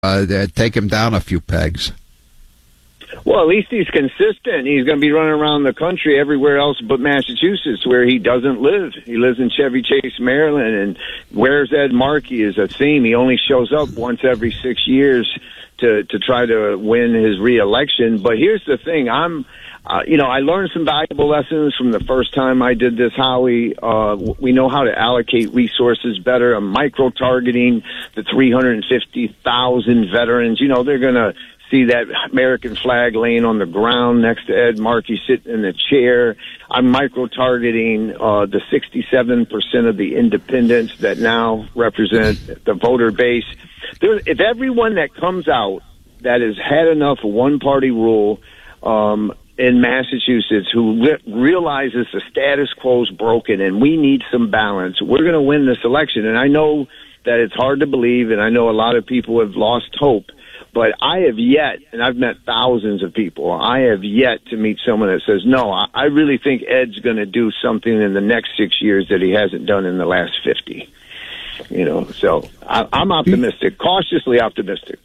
take him down a few pegs. Well, at least he's consistent. He's going to be running around the country everywhere else but Massachusetts, where he doesn't live. He lives in Chevy Chase, Maryland, and where's Ed Markey is a theme. He only shows up once every 6 years to try to win his reelection. But here's the thing. I learned some valuable lessons from the first time I did this, Howie. We know how to allocate resources better. I'm micro-targeting the 350,000 veterans. They're going to see that American flag laying on the ground next to Ed Markey sitting in the chair. I'm micro-targeting the 67% of the independents that now represent the voter base. If everyone that comes out that has had enough one-party rule in Massachusetts who realizes the status quo is broken and we need some balance, we're going to win this election. And I know that it's hard to believe, and I know a lot of people have lost hope. But I have yet, and I've met thousands of people, I have yet to meet someone that says, no, I really think Ed's going to do something in the next 6 years that he hasn't done in the last 50. So I'm optimistic, cautiously optimistic.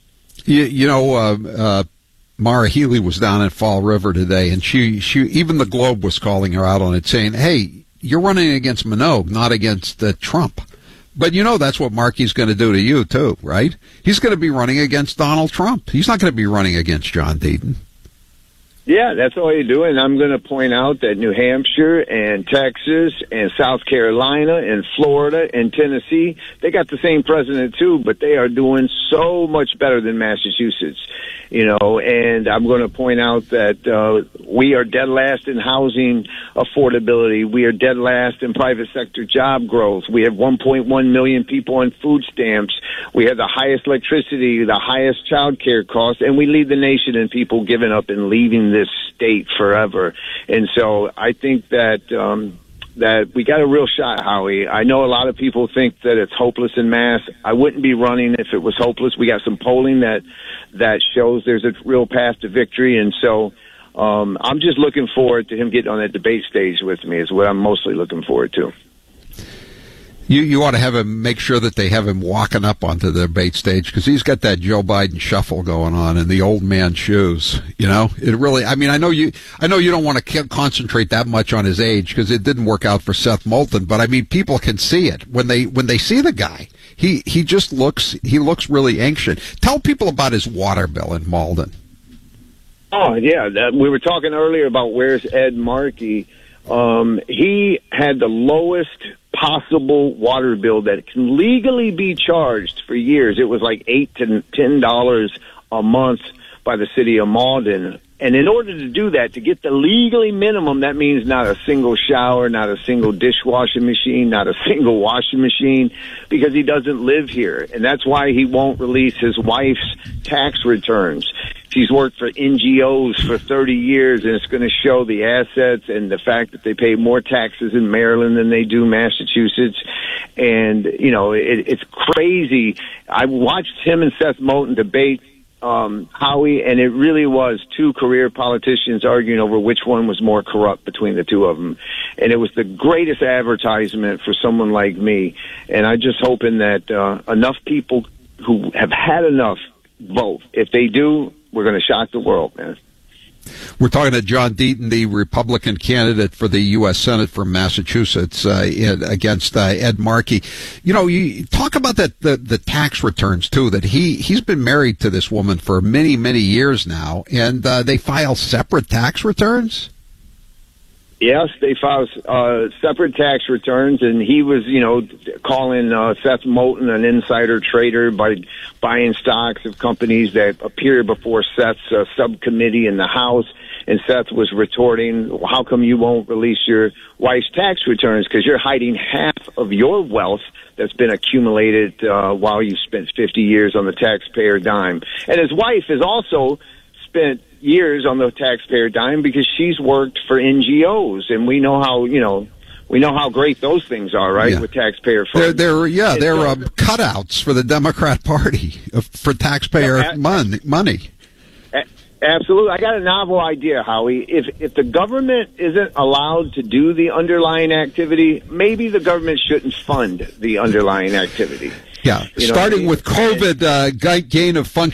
Maura Healey was down in Fall River today, and she even the Globe was calling her out on it, saying, hey, you're running against Minogue, not against Trump. But that's what Markey's going to do to you, too, right? He's going to be running against Donald Trump. He's not going to be running against John Deaton. Yeah, that's all you do. And I'm going to point out that New Hampshire and Texas and South Carolina and Florida and Tennessee, they got the same president, too, but they are doing so much better than Massachusetts. And I'm going to point out that we are dead last in housing affordability. We are dead last in private sector job growth. We have 1.1 million people on food stamps. We have the highest electricity, the highest child care costs, and we lead the nation in people giving up and leaving this state forever. And so I think that we got a real shot, Howie. I know a lot of people think that it's hopeless in Mass. I wouldn't be running if it was hopeless. We got some polling that shows there's a real path to victory. And so I'm just looking forward to him getting on that debate stage with me is what I'm mostly looking forward to. You ought to have him make sure that they have him walking up onto the debate stage, because he's got that Joe Biden shuffle going on and the old man shoes. It really. I know you don't want to concentrate that much on his age because it didn't work out for Seth Moulton. But people can see it when they see the guy. He looks really ancient. Tell people about his water bill in Malden. Oh yeah, we were talking earlier about where's Ed Markey. He had the lowest possible water bill that can legally be charged for years. It was like $8 to $10 a month by the city of Malden. And in order to do that, to get the legally minimum, that means not a single shower, not a single dishwashing machine, not a single washing machine, because he doesn't live here. And that's why he won't release his wife's tax returns. She's worked for NGOs for 30 years, and it's going to show the assets and the fact that they pay more taxes in Maryland than they do Massachusetts. And, it's crazy. I watched him and Seth Moulton debate, Howie, and it really was two career politicians arguing over which one was more corrupt between the two of them. And it was the greatest advertisement for someone like me. And I'm just hoping that enough people who have had enough vote. If they do, we're going to shock the world, man. We're talking to John Deaton, the Republican candidate for the U.S. Senate from Massachusetts, against Ed Markey. You talk about the tax returns, too, that he's been married to this woman for many, many years now, and they file separate tax returns? Yes, they filed separate tax returns, and he was, calling Seth Moulton an insider trader by buying stocks of companies that appear before Seth's subcommittee in the House. And Seth was retorting, how come you won't release your wife's tax returns? Because you're hiding half of your wealth that's been accumulated while you spent 50 years on the taxpayer dime. And his wife has also spent years on the taxpayer dime because she's worked for NGOs, and we know how great those things are, right? Yeah. With taxpayer funds. They're cutouts for the Democrat Party for taxpayer money. Absolutely. I got a novel idea, Howie. If the government isn't allowed to do the underlying activity, maybe the government shouldn't fund the underlying activity. Yeah, starting with COVID gain of function.